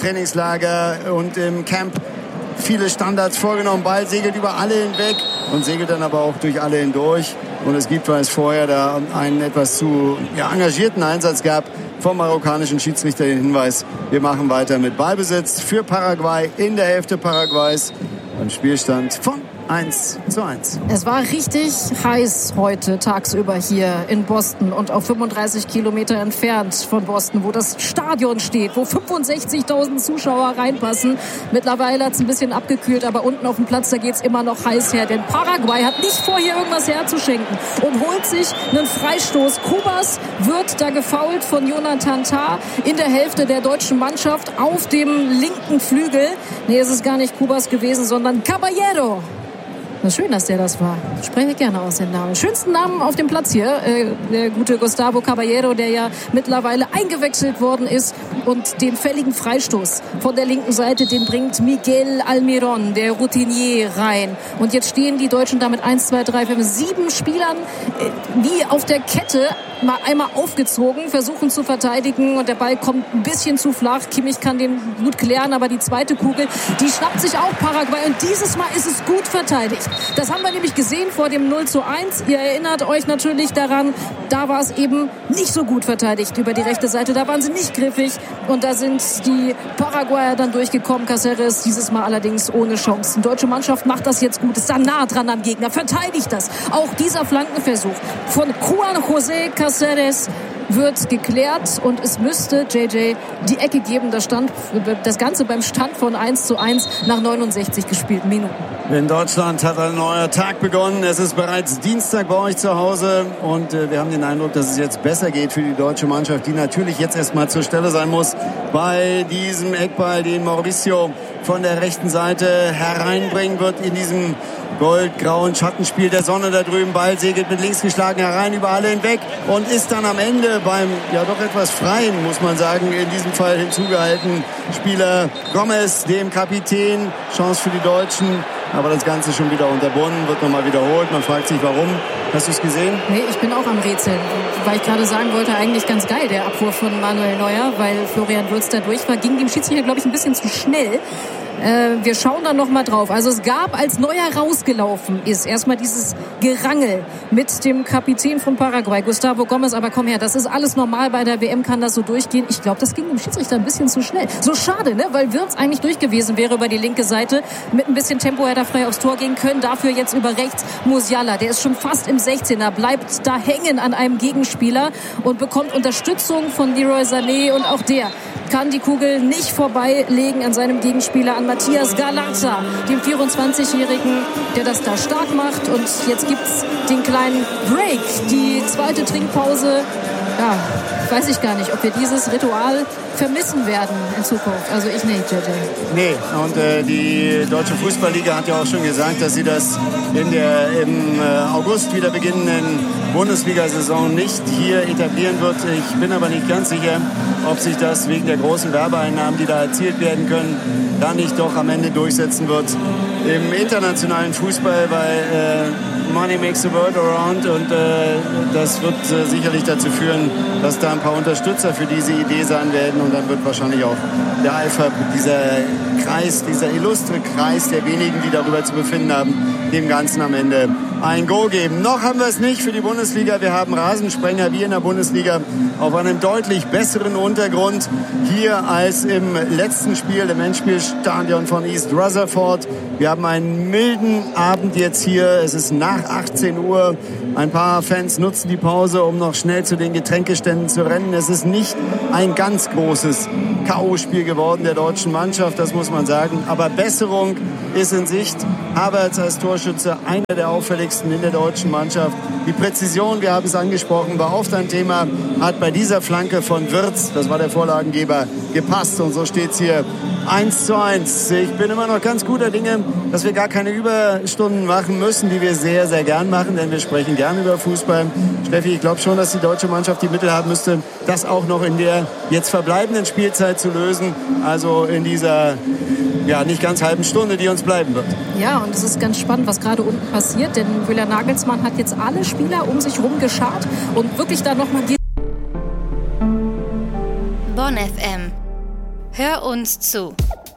Trainingslager und im Camp viele Standards vorgenommen. Ball segelt über alle hinweg und segelt dann aber auch durch alle hindurch. Und es gibt, weil es vorher da einen etwas zu engagierten Einsatz gab, vom marokkanischen Schiedsrichter den Hinweis, wir machen weiter mit Ballbesitz für Paraguay in der Hälfte Paraguays. Ein Spielstand von 1:1. Es war richtig heiß heute tagsüber hier in Boston und auch 35 Kilometer entfernt von Boston, wo das Stadion steht, wo 65.000 Zuschauer reinpassen. Mittlerweile hat es ein bisschen abgekühlt, aber unten auf dem Platz, da geht es immer noch heiß her. Denn Paraguay hat nicht vor, hier irgendwas herzuschenken und holt sich einen Freistoß. Cubas wird da gefoult von Jonathan Tah in der Hälfte der deutschen Mannschaft auf dem linken Flügel. Nee, es ist gar nicht Cubas gewesen, sondern Caballero. Schön, dass der das war. Ich spreche gerne aus den Namen. Schönsten Namen auf dem Platz hier. Der gute Gustavo Caballero, der ja mittlerweile eingewechselt worden ist. Und den fälligen Freistoß von der linken Seite, den bringt Miguel Almiron, der Routinier, rein. Und jetzt stehen die Deutschen da mit 1, 2, 3, 5, 7 Spielern wie auf der Kette mal einmal aufgezogen, versuchen zu verteidigen und der Ball kommt ein bisschen zu flach. Kimmich kann den gut klären, aber die zweite Kugel, die schnappt sich auch Paraguay und dieses Mal ist es gut verteidigt. Das haben wir nämlich gesehen vor dem 0:1. Ihr erinnert euch natürlich daran, da war es eben nicht so gut verteidigt über die rechte Seite. Da waren sie nicht griffig und da sind die Paraguayer dann durchgekommen. Cáceres dieses Mal allerdings ohne Chance. Die deutsche Mannschaft macht das jetzt gut, ist da nah dran am Gegner, verteidigt das. Auch dieser Flankenversuch von Juan José Cáceres wird geklärt und es müsste JJ die Ecke geben. Das Ganze beim Stand von 1:1 nach 69 gespielten Minuten. In Deutschland hat ein neuer Tag begonnen. Es ist bereits Dienstag bei euch zu Hause und wir haben den Eindruck, dass es jetzt besser geht für die deutsche Mannschaft, die natürlich jetzt erstmal zur Stelle sein muss bei diesem Eckball, den Mauricio von der rechten Seite hereinbringen wird in diesem goldgrauen Schattenspiel der Sonne da drüben. Ball segelt mit links geschlagen herein über alle hinweg und ist dann am Ende beim doch etwas freien, muss man sagen, in diesem Fall hinzugehalten Spieler Gomez, dem Kapitän. Chance für die Deutschen, aber das Ganze schon wieder unterbunden, wird nochmal wiederholt. Man fragt sich, warum. Hast du es gesehen? Nee, ich bin auch am Rätseln, weil ich gerade sagen wollte, eigentlich ganz geil, der Abwurf von Manuel Neuer, weil Florian Wirtz da durch war, ging dem Schiedsrichter, glaube ich, ein bisschen zu schnell. Wir schauen da noch mal drauf. Also es gab, als Neuer rausgelaufen ist, erstmal dieses Gerangel mit dem Kapitän von Paraguay, Gustavo Gomez. Aber komm her, das ist alles normal. Bei der WM kann das so durchgehen. Ich glaube, das ging dem Schiedsrichter ein bisschen zu schnell. So schade, ne? Weil Wirtz eigentlich durch gewesen wäre über die linke Seite. Mit ein bisschen Tempo hätte er frei aufs Tor gehen können. Dafür jetzt über rechts Musiala. Der ist schon fast im 16er, bleibt da hängen an einem Gegenspieler und bekommt Unterstützung von Leroy Sané. Und auch der kann die Kugel nicht vorbeilegen an seinem Gegenspieler, an Matías Gallarza, dem 24-Jährigen, der das da stark macht. Und jetzt gibt's den kleinen Break, die zweite Trinkpause. Ja, weiß ich gar nicht, ob wir dieses Ritual vermissen werden in Zukunft. Also ich nicht, JJ. Nee, und die Deutsche Fußballliga hat ja auch schon gesagt, dass sie das in der im August wieder beginnenden Bundesliga-Saison nicht hier etablieren wird. Ich bin aber nicht ganz sicher, ob sich das wegen der großen Werbeeinnahmen, die da erzielt werden können, dann nicht doch am Ende durchsetzen wird im internationalen Fußball, weil Money makes the world around und das wird sicherlich dazu führen, dass da ein paar Unterstützer für diese Idee sein werden und dann wird wahrscheinlich auch der Alpha, dieser Kreis, dieser illustre Kreis der wenigen, die darüber zu befinden haben, dem Ganzen am Ende ein Go geben. Noch haben wir es nicht für die Bundesliga. Wir haben Rasensprenger wie in der Bundesliga auf einem deutlich besseren Untergrund hier als im letzten Spiel im Endspielstadion von East Rutherford. Wir haben einen milden Abend jetzt hier. Es ist nach 18 Uhr. Ein paar Fans nutzen die Pause, um noch schnell zu den Getränkeständen zu rennen. Es ist nicht ein ganz großes K.O.-Spiel geworden der deutschen Mannschaft, das muss man sagen. Aber Besserung ist in Sicht. Havertz als Torschütze, einer der auffälligsten in der deutschen Mannschaft. Die Präzision, wir haben es angesprochen, war oft ein Thema, hat bei dieser Flanke von Wirtz, das war der Vorlagengeber, gepasst. Und so steht es hier 1:1. Ich bin immer noch ganz guter Dinge, dass wir gar keine Überstunden machen müssen, die wir sehr, sehr gern machen, denn wir sprechen gern über Fußball. Steffi, ich glaube schon, dass die deutsche Mannschaft die Mittel haben müsste, das auch noch in der jetzt verbleibenden Spielzeit zu lösen. Also in dieser nicht ganz halben Stunde, die uns bleiben wird. Ja, und es ist ganz spannend, was gerade unten passiert, denn Julian Nagelsmann hat jetzt alle Spieler um sich rum geschart und wirklich da nochmal die Bonn FM. Hör uns zu.